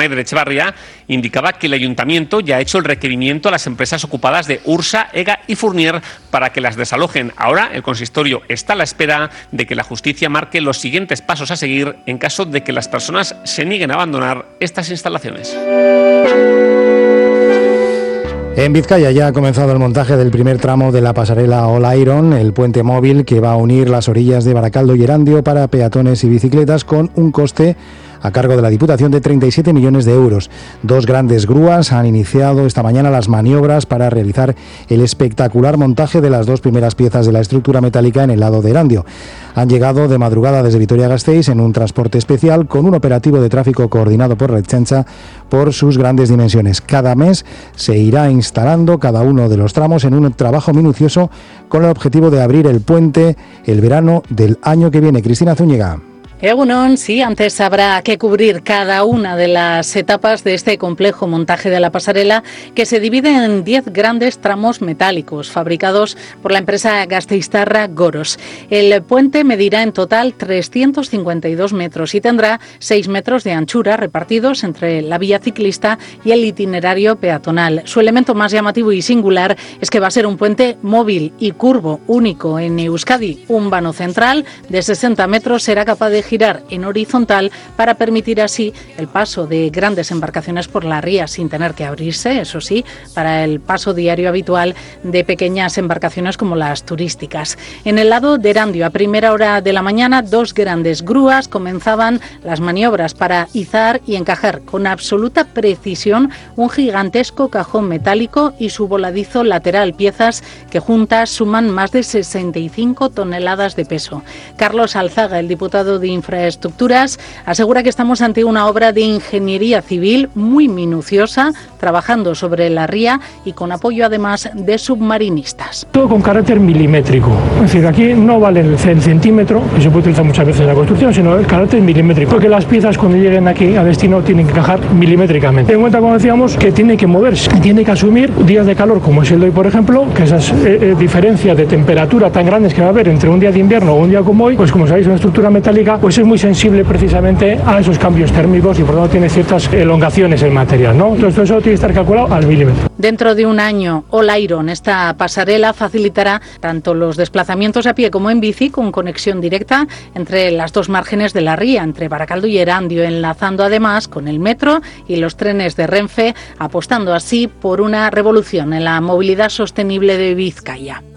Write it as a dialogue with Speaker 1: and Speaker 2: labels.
Speaker 1: Maider Echevarría, indicaba que el ayuntamiento ya ha hecho el requerimiento a las empresas ocupadas de Ursa, EGA y Fournier para que las desalojen. Ahora el consistorio está a la espera de que la justicia marque los siguientes pasos a seguir en caso de que las personas se nieguen a abandonar estas instalaciones.
Speaker 2: En Vizcaya ya ha comenzado el montaje del primer tramo de la pasarela All Iron, el puente móvil que va a unir las orillas de Baracaldo y Erandio para peatones y bicicletas, con un coste a cargo de la Diputación de 37 millones de euros. 2 grandes grúas han iniciado esta mañana las maniobras para realizar el espectacular montaje de las 2 primeras piezas de la estructura metálica en el lado de Erandio. Han llegado de madrugada desde Vitoria-Gasteiz en un transporte especial con un operativo de tráfico coordinado por Ertzaintza por sus grandes dimensiones. Cada mes se irá instalando cada uno de los tramos en un trabajo minucioso con el objetivo de abrir el puente el verano del año que viene. Cristina Zúñiga.
Speaker 3: Egunon, sí, antes habrá que cubrir cada una de las etapas de este complejo montaje de la pasarela, que se divide en 10 grandes tramos metálicos fabricados por la empresa gasteiztarra Goros. El puente medirá en total 352 metros y tendrá 6 metros de anchura repartidos entre la vía ciclista y el itinerario peatonal. Su elemento más llamativo y singular es que va a ser un puente móvil y curvo, único en Euskadi. Un vano central de 60 metros será capaz de girar en horizontal para permitir así el paso de grandes embarcaciones por la ría sin tener que abrirse, eso sí, para el paso diario habitual de pequeñas embarcaciones como las turísticas. En el lado de Erandio, a primera hora de la mañana, 2 grandes grúas comenzaban las maniobras para izar y encajar con absoluta precisión un gigantesco cajón metálico y su voladizo lateral, piezas que juntas suman más de 65 toneladas de peso. Carlos Alzaga, el diputado de Infraestructuras, asegura que estamos ante una obra de ingeniería civil muy minuciosa, trabajando sobre la ría y con apoyo además de submarinistas.
Speaker 4: Todo con carácter milimétrico, es decir, aquí no vale el centímetro, que se puede utilizar muchas veces en la construcción, sino el carácter milimétrico, porque las piezas cuando lleguen aquí a destino tienen que encajar milimétricamente. Ten en cuenta, como decíamos, que tiene que moverse, tiene que asumir días de calor como es el de hoy, por ejemplo, que esas diferencias de temperatura tan grandes que va a haber entre un día de invierno o un día como hoy, pues como sabéis, una estructura metálica pues es muy sensible precisamente a esos cambios térmicos y por lo tanto tiene ciertas elongaciones el material, ¿no? Entonces todo eso tiene que estar calculado al milímetro.
Speaker 3: Dentro de un año, All Iron, esta pasarela facilitará tanto los desplazamientos a pie como en bici, con conexión directa entre las 2 márgenes de la ría, entre Baracaldo y Erandio, enlazando además con el metro y los trenes de Renfe, apostando así por una revolución en la movilidad sostenible de Vizcaya.